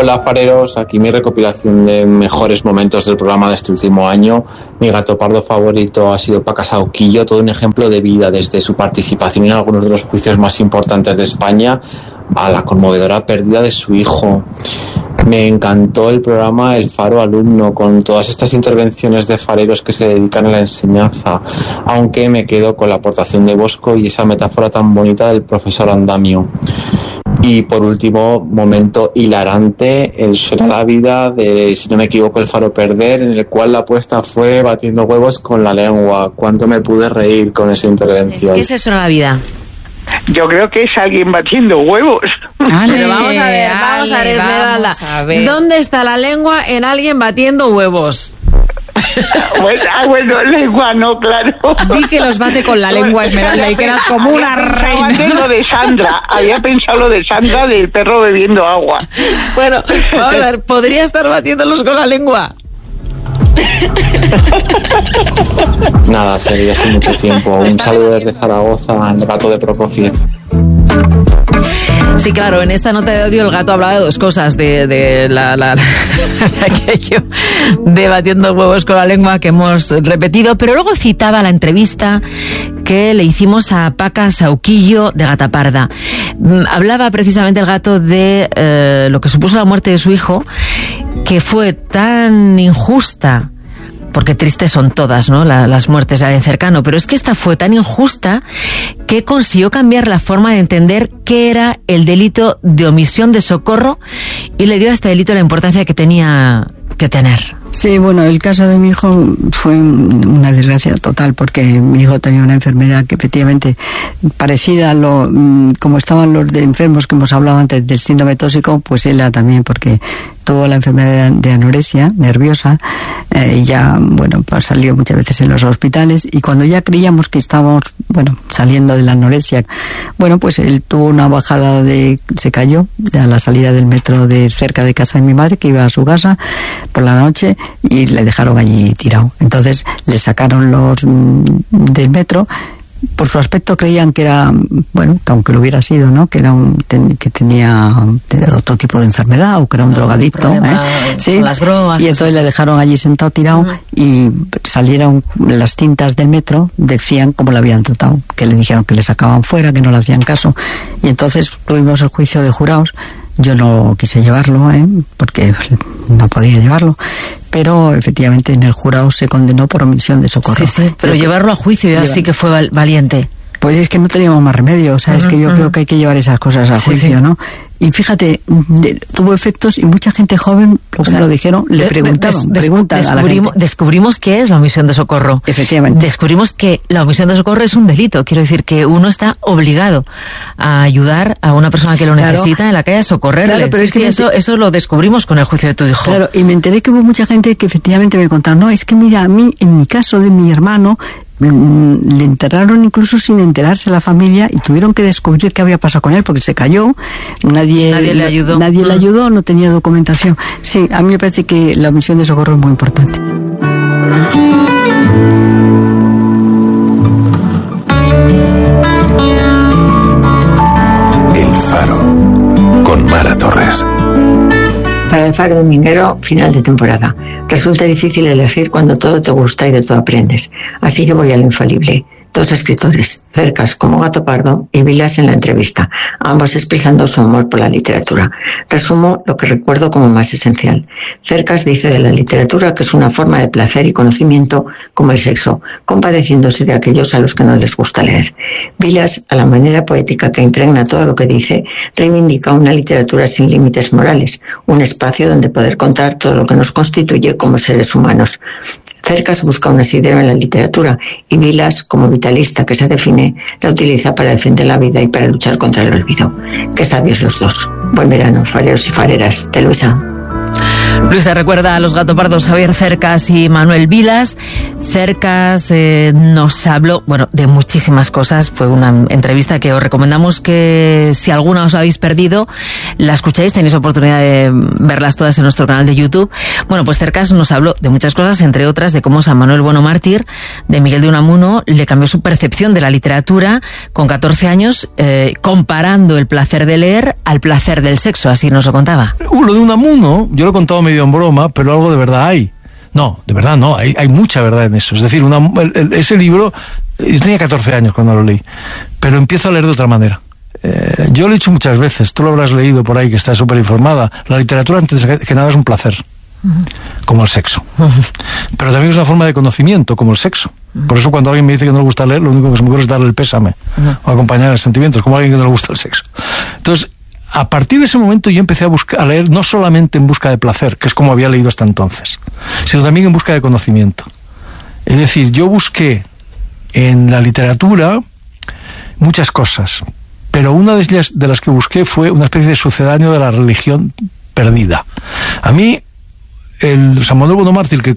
Hola fareros, aquí mi recopilación de mejores momentos del programa de este último año. Mi gato pardo favorito ha sido Paca Sauquillo, todo un ejemplo de vida desde su participación en algunos de los juicios más importantes de España a la conmovedora pérdida de su hijo. Me encantó el programa El Faro Alumno, con todas estas intervenciones de fareros que se dedican a la enseñanza, aunque me quedo con la aportación de Bosco y esa metáfora tan bonita del profesor Andamio. Y por último, momento hilarante, el Suena la Vida de, si no me equivoco, El Faro Perder, en el cual la apuesta fue batiendo huevos con la lengua. Cuánto me pude reír con esa intervención. ¿Qué es el Suena la Vida? Yo creo que es alguien batiendo huevos. Pero vamos a ver, Esmeralda. ¿Dónde está la lengua en alguien batiendo huevos? Bueno, lengua no, claro. Di que los bate con la lengua, Esmeralda, y que eras como una reina. Lo de Sandra, había pensado lo de Sandra del perro bebiendo agua. Bueno, vamos a ver, ¿podría estar batiéndolos con la lengua? Nada, sería hace mucho tiempo. Un saludo desde Zaragoza, el gato de Prokofiev. Sí, claro, en esta nota de audio el gato hablaba de dos cosas, de aquello de batiendo huevos con la lengua que hemos repetido, pero luego citaba la entrevista que le hicimos a Paca Sauquillo de Gataparda. Hablaba precisamente el gato de lo que supuso la muerte de su hijo, que fue tan injusta, porque tristes son todas, ¿no?, las muertes de alguien cercano, pero es que esta fue tan injusta que consiguió cambiar la forma de entender qué era el delito de omisión de socorro y le dio a este delito la importancia que tenía que tener. Sí, bueno, el caso de mi hijo fue una desgracia total, porque mi hijo tenía una enfermedad que efectivamente parecida a como estaban los de enfermos que hemos hablado antes del síndrome tóxico, pues él también, porque tuvo la enfermedad de anorexia nerviosa, y ya, bueno, pues salió muchas veces en los hospitales, y cuando ya creíamos que estábamos, bueno, saliendo de la anorexia, bueno, pues él tuvo una bajada se cayó a la salida del metro de cerca de casa de mi madre, que iba a su casa por la noche, y le dejaron allí tirado. Entonces le sacaron los del metro. Por su aspecto creían que era, bueno, que aunque lo hubiera sido, ¿no?, que era que tenía otro tipo de enfermedad, o que era un drogadicto, sí, las drogas, y entonces le dejaron allí sentado tirado, y salieron las cintas del metro, decían cómo lo habían tratado, que le dijeron que le sacaban fuera, que no le hacían caso, y entonces tuvimos el juicio de jurados. Yo no quise llevarlo, porque no podía llevarlo, pero efectivamente en el jurado se condenó por omisión de socorro. Sí, pero llevarlo a juicio ya sí que fue valiente. Pues es que no teníamos más remedio, o sea, es que yo creo que hay que llevar esas cosas a juicio, ¿no? Y fíjate, tuvo efectos, y mucha gente joven, lo dijeron, le preguntaron, descubrimos qué es la omisión de socorro. Efectivamente. Descubrimos que la omisión de socorro es un delito, quiero decir que uno está obligado a ayudar a una persona que lo necesita en la calle, a socorrerle. Claro, pero es que eso lo descubrimos con el juicio de tu hijo. Claro, y me enteré que hubo mucha gente que efectivamente me contaron, no, es que mira, a mí, en mi caso de mi hermano, le enterraron incluso sin enterarse la familia, y tuvieron que descubrir qué había pasado con él, porque se cayó, nadie le ayudó, no tenía documentación. Sí, a mí me parece que la omisión de socorro es muy importante. El Faro, con Mara Torres. Para el Faro Dominguero, final de temporada. Resulta difícil elegir cuando todo te gusta y de todo aprendes. Así que voy a lo infalible. Dos escritores, Cercas como Gato Pardo y Vilas en la entrevista, ambos expresando su amor por la literatura. Resumo lo que recuerdo como más esencial. Cercas dice de la literatura que es una forma de placer y conocimiento como el sexo, compadeciéndose de aquellos a los que no les gusta leer. Vilas, a la manera poética que impregna todo lo que dice, reivindica una literatura sin límites morales, un espacio donde poder contar todo lo que nos constituye como seres humanos. Cercas busca un asidero en la literatura, y Vilas, como vitalista que se define, la utiliza para defender la vida y para luchar contra el olvido. Qué sabios los dos. Buen verano, fareros y fareras. De Luisa. Luisa recuerda a los gatopardos Javier Cercas y Manuel Vilas. Cercas nos habló, bueno, de muchísimas cosas. Fue una entrevista que os recomendamos que si alguna os habéis perdido, la escucháis, tenéis oportunidad de verlas todas en nuestro canal de YouTube. Bueno, pues Cercas nos habló de muchas cosas, entre otras de cómo San Manuel Bueno Mártir, de Miguel de Unamuno, le cambió su percepción de la literatura con 14 años, comparando el placer de leer al placer del sexo, así nos lo contaba. Lo de Unamuno, yo lo he contado medio en broma, pero algo de verdad hay. No, de verdad no, hay mucha verdad en eso. Es decir, ese libro, yo tenía 14 años cuando lo leí, pero empiezo a leer de otra manera. Yo lo he dicho muchas veces, tú lo habrás leído por ahí, que estás súper informada. La literatura, antes que nada, es un placer, como el sexo. Pero también es una forma de conocimiento, como el sexo. Por eso cuando alguien me dice que no le gusta leer, lo único que se me ocurre es darle el pésame, o acompañar el sentimiento, es como alguien que no le gusta el sexo. Entonces, a partir de ese momento yo empecé a leer no solamente en busca de placer, que es como había leído hasta entonces, sino también en busca de conocimiento. Es decir, yo busqué en la literatura muchas cosas, pero una de ellas de las que busqué fue una especie de sucedáneo de la religión perdida. A mí, el San Manuel Bueno Mártir, que